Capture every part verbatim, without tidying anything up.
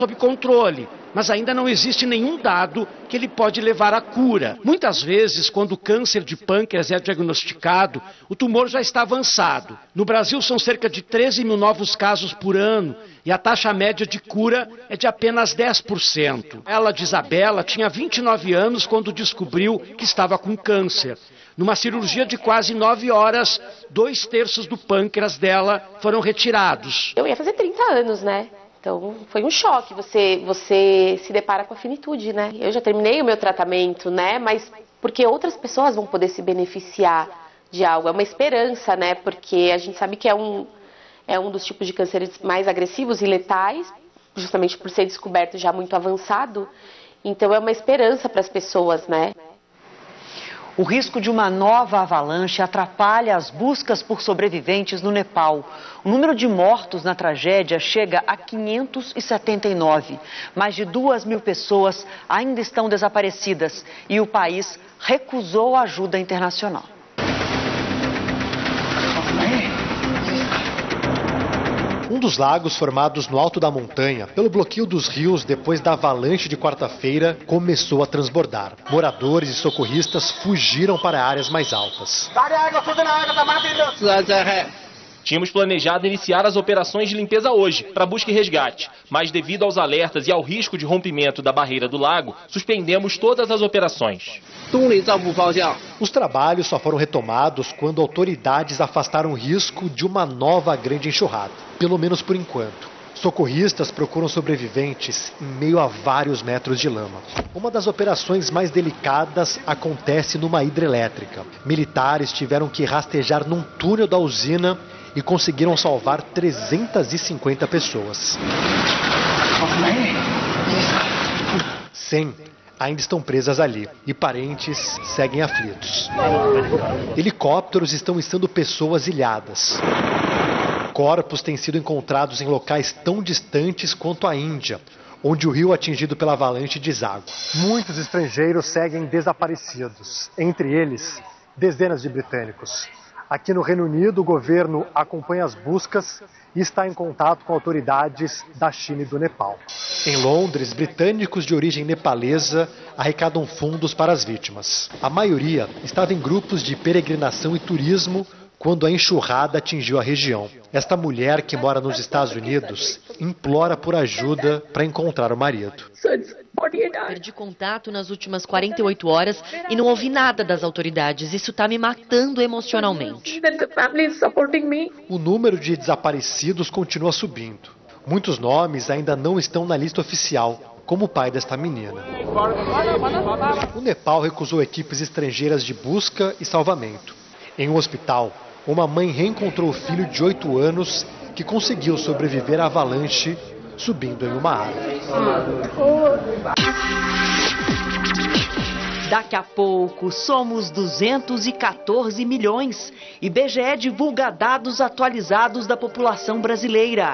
sob controle, mas ainda não existe nenhum dado que ele pode levar à cura. Muitas vezes, quando o câncer de pâncreas é diagnosticado, o tumor já está avançado. No Brasil, são cerca de treze mil novos casos por ano e a taxa média de cura é de apenas dez por cento. Ela, de Isabela, tinha vinte e nove anos quando descobriu que estava com câncer. Numa cirurgia de quase nove horas, dois terços do pâncreas dela foram retirados. Eu ia fazer trinta anos, né? Então, foi um choque, você, você se depara com a finitude, né? Eu já terminei o meu tratamento, né? Mas porque outras pessoas vão poder se beneficiar de algo. É uma esperança, né? Porque a gente sabe que é um, é um dos tipos de cânceres mais agressivos e letais, justamente por ser descoberto já muito avançado. Então, é uma esperança para as pessoas, né? O risco de uma nova avalanche atrapalha as buscas por sobreviventes no Nepal. O número de mortos na tragédia chega a quinhentos e setenta e nove. Mais de duas mil pessoas ainda estão desaparecidas e o país recusou a ajuda internacional. Um dos lagos formados no alto da montanha, pelo bloqueio dos rios depois da avalanche de quarta-feira, começou a transbordar. Moradores e socorristas fugiram para áreas mais altas. Tínhamos planejado iniciar as operações de limpeza hoje, para busca e resgate, mas devido aos alertas e ao risco de rompimento da barreira do lago, suspendemos todas as operações. Os trabalhos só foram retomados quando autoridades afastaram o risco de uma nova grande enxurrada, pelo menos por enquanto. Socorristas procuram sobreviventes em meio a vários metros de lama. Uma das operações mais delicadas acontece numa hidrelétrica. Militares tiveram que rastejar num túnel da usina e conseguiram salvar trezentas e cinquenta pessoas. cem ainda estão presas ali e parentes seguem aflitos. Helicópteros estão içando pessoas ilhadas. Corpos têm sido encontrados em locais tão distantes quanto a Índia, onde o rio atingido pela avalanche deságua. Muitos estrangeiros seguem desaparecidos, entre eles dezenas de britânicos. Aqui no Reino Unido, o governo acompanha as buscas e está em contato com autoridades da China e do Nepal. Em Londres, britânicos de origem nepalesa arrecadam fundos para as vítimas. A maioria estava em grupos de peregrinação e turismo quando a enxurrada atingiu a região. Esta mulher, que mora nos Estados Unidos, implora por ajuda para encontrar o marido. Perdi contato nas últimas quarenta e oito horas e não ouvi nada das autoridades. Isso está me matando emocionalmente. O número de desaparecidos continua subindo. Muitos nomes ainda não estão na lista oficial, como o pai desta menina. O Nepal recusou equipes estrangeiras de busca e salvamento. Em um hospital, uma mãe reencontrou o filho de oito anos que conseguiu sobreviver à avalanche subindo em uma árvore. Daqui a pouco, somos duzentos e quatorze milhões. I B G E divulga dados atualizados da população brasileira.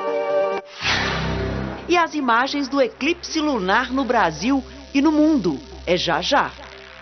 E as imagens do eclipse lunar no Brasil e no mundo. É já já.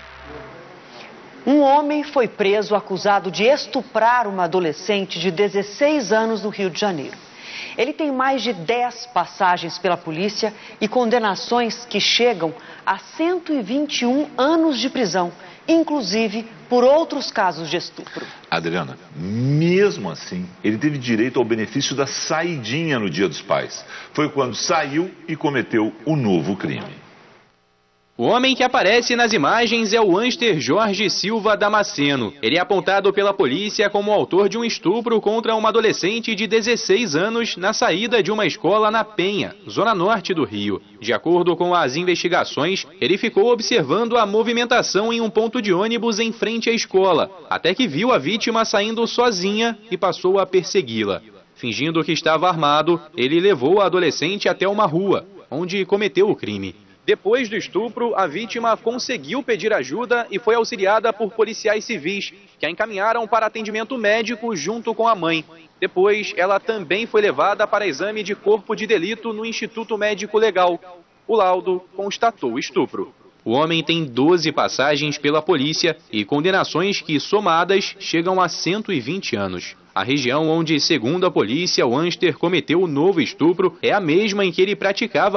Um homem foi preso acusado de estuprar uma adolescente de dezesseis anos no Rio de Janeiro. Ele tem mais de dez passagens pela polícia e condenações que chegam a cento e vinte e um anos de prisão, inclusive por outros casos de estupro. Adriana, mesmo assim, ele teve direito ao benefício da saidinha no Dia dos Pais. Foi quando saiu e cometeu o novo crime. O homem que aparece nas imagens é o ânster Jorge Silva Damasceno. Ele é apontado pela polícia como autor de um estupro contra uma adolescente de dezesseis anos na saída de uma escola na Penha, zona norte do Rio. De acordo com as investigações, ele ficou observando a movimentação em um ponto de ônibus em frente à escola, até que viu a vítima saindo sozinha e passou a persegui-la. Fingindo que estava armado, ele levou a adolescente até uma rua, onde cometeu o crime. Depois do estupro, a vítima conseguiu pedir ajuda e foi auxiliada por policiais civis, que a encaminharam para atendimento médico junto com a mãe. Depois, ela também foi levada para exame de corpo de delito no Instituto Médico Legal. O laudo constatou o estupro. O homem tem doze passagens pela polícia e condenações que, somadas, chegam a cento e vinte anos. A região onde, segundo a polícia, o Anster cometeu o novo estupro é a mesma em que ele praticava